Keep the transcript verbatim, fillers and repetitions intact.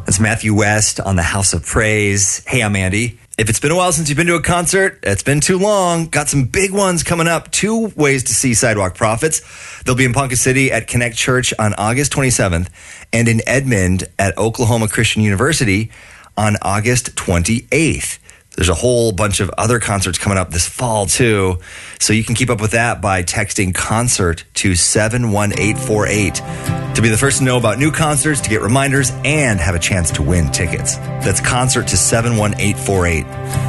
That's Matthew West on the House of Praise. Hey, I'm Andy. If it's been a while since you've been to a concert, it's been too long. Got some big ones coming up. Two ways to see Sidewalk Prophets. They'll be in Ponca City at Connect Church on August twenty-seventh and in Edmond at Oklahoma Christian University on August twenty-eighth. There's a whole bunch of other concerts coming up this fall, too. So you can keep up with that by texting concert to seven one eight four eight to be the first to know about new concerts, to get reminders, and have a chance to win tickets. That's concert to seven one eight four eight.